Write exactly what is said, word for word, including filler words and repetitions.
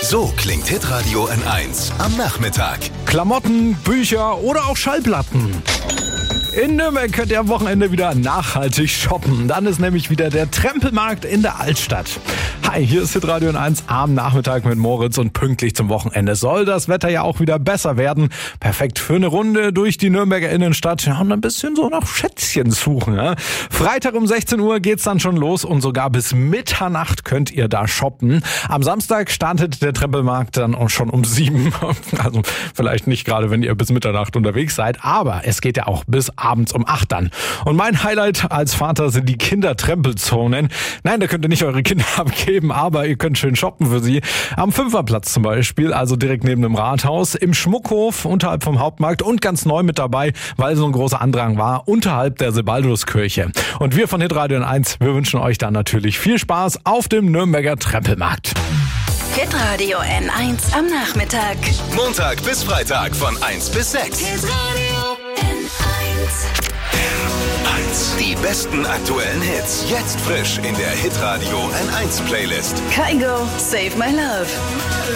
So klingt Hitradio N eins am Nachmittag. Klamotten, Bücher oder auch Schallplatten. In Nürnberg könnt ihr am Wochenende wieder nachhaltig shoppen. Dann ist nämlich wieder der Trempelmarkt in der Altstadt. Hi, hier ist Hitradio N eins am Nachmittag mit Moritz und pünktlich zum Wochenende soll das Wetter ja auch wieder besser werden. Perfekt für eine Runde durch die Nürnberger Innenstadt ja, und ein bisschen so nach Schätzchen suchen. Ja. Freitag um sechzehn Uhr geht's dann schon los und sogar bis Mitternacht könnt ihr da shoppen. Am Samstag startet der Trempelmarkt dann auch schon um sieben. Also vielleicht nicht gerade, wenn ihr bis Mitternacht unterwegs seid, aber es geht ja auch bis abends um acht dann. Und mein Highlight als Vater sind die Kindertrempelzonen. Nein, da könnt ihr nicht eure Kinder abgeben, aber ihr könnt schön shoppen für sie. Am Fünferplatz zum Beispiel, also direkt neben dem Rathaus, im Schmuckhof unterhalb vom Hauptmarkt und ganz neu mit dabei, weil so ein großer Andrang war, unterhalb der Sebalduskirche. Und wir von Hitradio N eins, wir wünschen euch dann natürlich viel Spaß auf dem Nürnberger Trempelmarkt. Hitradio N eins am Nachmittag. Montag bis Freitag von eins bis sechs. Hitradio N eins. N eins. Die besten aktuellen Hits. Jetzt frisch in der Hitradio N eins Playlist. Kygo, Save My Love.